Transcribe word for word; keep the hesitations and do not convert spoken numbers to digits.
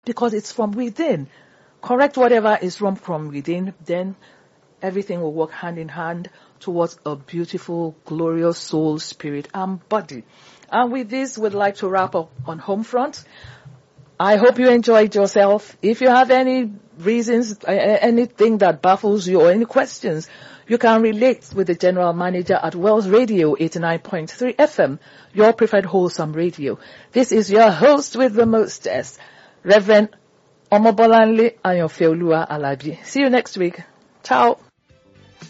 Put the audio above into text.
because it's from within. Correct whatever is wrong from within, then everything will work hand in hand towards a beautiful, glorious soul, spirit, and body. And with this, we'd like to wrap up on home front. I hope you enjoyed yourself. If you have any reasons, anything that baffles you, or any questions, you can relate with the general manager at Wells Radio eighty-nine point three F M, your preferred wholesome radio. This is your host with the mostest, Reverend Omobolanle Ayonfeoluwa Alabi. See you next week. Ciao.